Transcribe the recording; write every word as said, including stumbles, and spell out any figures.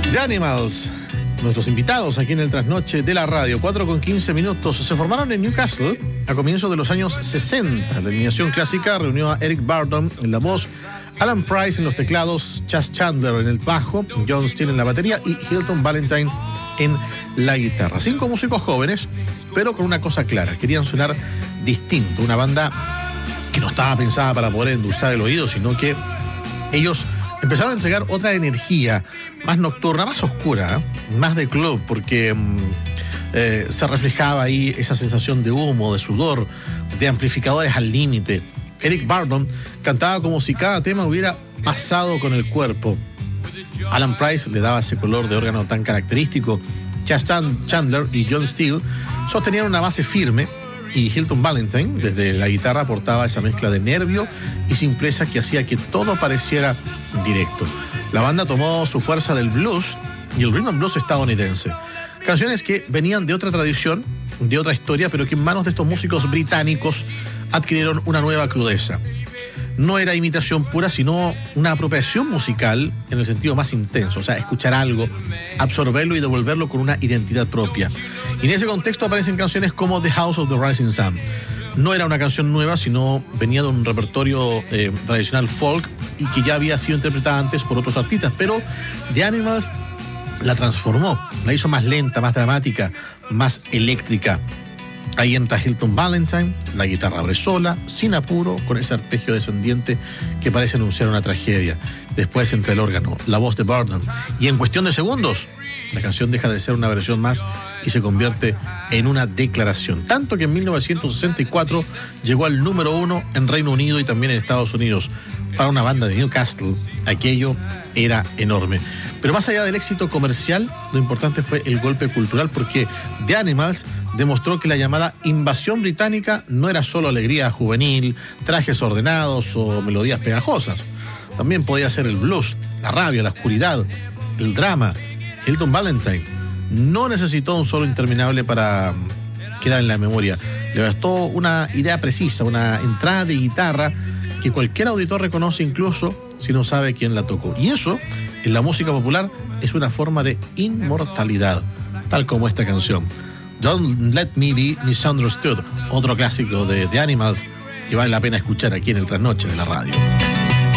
The Animals, nuestros invitados aquí en el Trasnoche de la Radio, cuatro con quince minutos. Se formaron en Newcastle a comienzos de los años sesenta. La alineación clásica reunió a Eric Burdon en la voz, Alan Price en los teclados, Chas Chandler en el bajo, John Steele en la batería y Hilton Valentine en la guitarra. Cinco músicos jóvenes, pero con una cosa clara: querían sonar distinto. Una banda que no estaba pensada para poder endulzar el oído, sino que ellos empezaron a entregar otra energía más nocturna, más oscura, ¿eh? Más de club, porque eh, se reflejaba ahí esa sensación de humo, de sudor, de amplificadores al límite. Eric Burdon cantaba como si cada tema hubiera pasado con el cuerpo. Alan Price le daba ese color de órgano tan característico. Chas Chandler y John Steele sostenían una base firme, y Hilton Valentine, desde la guitarra, aportaba esa mezcla de nervio y simpleza que hacía que todo pareciera directo. La banda tomó su fuerza del blues y el rhythm and blues estadounidense. Canciones que venían de otra tradición, de otra historia, pero que en manos de estos músicos británicos adquirieron una nueva crudeza. No era imitación pura, sino una apropiación musical en el sentido más intenso. O sea, escuchar algo, absorberlo y devolverlo con una identidad propia. Y en ese contexto aparecen canciones como The House of the Rising Sun. No era una canción nueva, sino venía de un repertorio eh, tradicional folk y que ya había sido interpretada antes por otros artistas. Pero The Animals la transformó, la hizo más lenta, más dramática, más eléctrica. Ahí entra Hilton Valentine, la guitarra abre sola, sin apuro, con ese arpegio descendiente que parece anunciar una tragedia. Después entra el órgano, la voz de Burdon, y en cuestión de segundos, la canción deja de ser una versión más y se convierte en una declaración. Tanto que en mil novecientos sesenta y cuatro llegó al número uno en Reino Unido y también en Estados Unidos. Para una banda de Newcastle, aquello era enorme. Pero más allá del éxito comercial, lo importante fue el golpe cultural, porque The Animals demostró que la llamada invasión británica no era solo alegría juvenil, trajes ordenados o melodías pegajosas. También podía ser el blues, la rabia, la oscuridad, el drama. Hilton Valentine no necesitó un solo interminable para quedar en la memoria. Le bastó una idea precisa, una entrada de guitarra que cualquier auditor reconoce incluso si no sabe quién la tocó. Y eso, en la música popular, es una forma de inmortalidad, tal como esta canción. Don't Let Me Be Misunderstood, otro clásico de The Animals que vale la pena escuchar aquí en el Trasnoche de la Radio.